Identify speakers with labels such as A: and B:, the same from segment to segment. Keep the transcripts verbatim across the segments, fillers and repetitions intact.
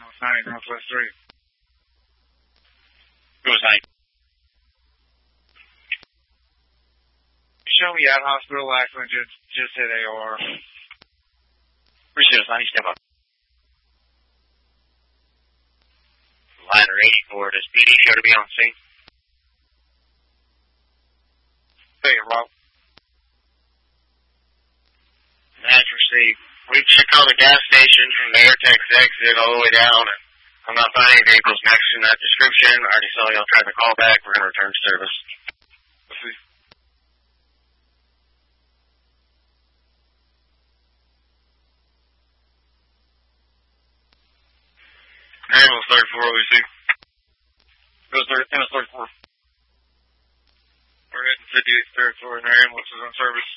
A: Ambulance ninety, Northwest three.
B: Who was ninety?
A: Show me at hospital, Lackland, just, just hit A O R.
B: Appreciate it, ninety, step up. Liner eighty-four, does P D show to be on scene?
A: Hey, Rob.
B: That's received. We check on the gas station from the Airtex exit all the way down, and I'm not finding any vehicles matching that description. I already saw y'all try to call back. We're going to return service.
A: Let's see.
B: Ambulance thirty-four, O E C. Ambulance thirty-four.
A: We're heading fifty-eighth territory, and our ambulance is on service.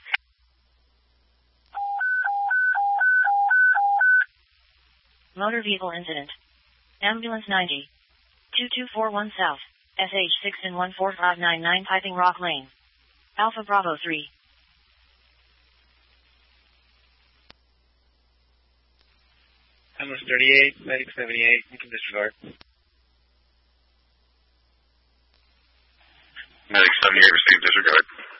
C: Motor vehicle incident. Ambulance ninety. two two four one South. S H six and one four five nine nine Piping Rock Lane. Alpha Bravo three.
B: Ambulance thirty-eight, Medic seventy-eight, you can disregard. Medic seventy-eight, received, disregard.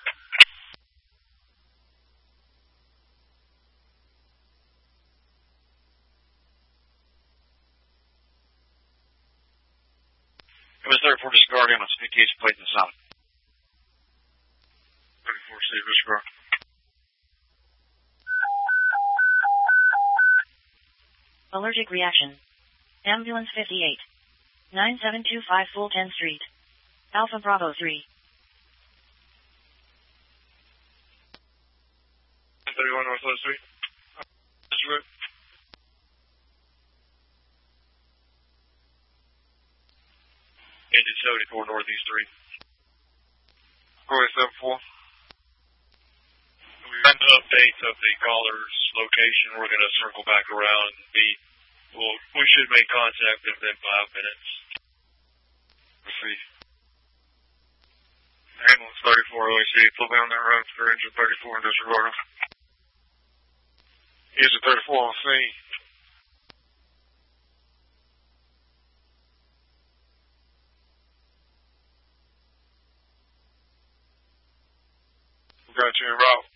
B: Ambulance thirty-four, disregard, ambulance fifty-eight, plate in the south.
A: thirty-four, received, disregard.
C: Allergic reaction. Ambulance fifty-eight. nine seven two five Fulton Street. Alpha Bravo three.
A: thirty-one, Northwest three. Disregard.
B: Engine seventy-four, Northeast three.
A: Go ahead, seven four.
B: We got the updates of the caller's location. We're going to circle back around and be, well, we should make contact within five minutes.
A: Let's see. Ambulance thirty-four, O E C. Pull down that road for engine thirty-four and disregard them. Engine thirty-four on scene. We got you en route.